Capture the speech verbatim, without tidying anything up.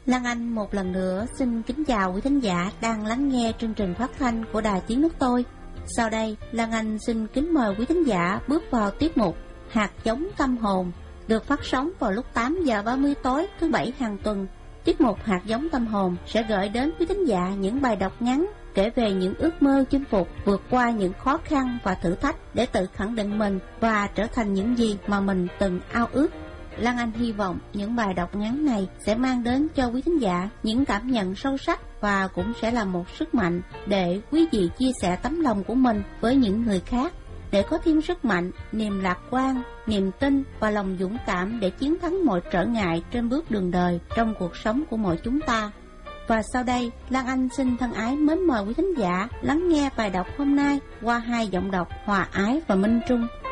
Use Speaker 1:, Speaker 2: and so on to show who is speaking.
Speaker 1: Lan Anh một lần nữa xin kính chào quý thính giả đang lắng nghe chương trình phát thanh của Đài Tiếng Nước Tôi. Sau đây, Lan Anh xin kính mời quý thính giả bước vào tiết mục Hạt Giống Tâm Hồn, được phát sóng vào lúc tám giờ ba mươi tối thứ bảy hàng tuần. Tiết mục Hạt Giống Tâm Hồn sẽ gửi đến quý thính giả những bài đọc ngắn kể về những ước mơ chinh phục, vượt qua những khó khăn và thử thách để tự khẳng định mình và trở thành những gì mà mình từng ao ước. Lan Anh hy vọng những bài đọc ngắn này sẽ mang đến cho quý thính giả những cảm nhận sâu sắc và cũng sẽ là một sức mạnh để quý vị chia sẻ tấm lòng của mình với những người khác, để có thêm sức mạnh, niềm lạc quan, niềm tin và lòng dũng cảm để chiến thắng mọi trở ngại trên bước đường đời trong cuộc sống của mỗi chúng ta. Và sau đây, Lan Anh xin thân ái mến mời quý thính giả lắng nghe bài đọc hôm nay qua hai giọng đọc Hòa Ái và Minh Trung.